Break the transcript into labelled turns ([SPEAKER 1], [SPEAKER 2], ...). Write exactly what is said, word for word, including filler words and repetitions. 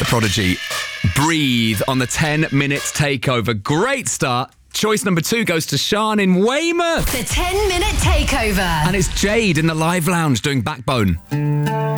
[SPEAKER 1] Prodigy. Breathe on the ten minutes takeover. Great start. Choice number two goes to Sean in Weymouth.
[SPEAKER 2] The ten minute takeover.
[SPEAKER 1] And it's Jade in the live lounge doing Backbone.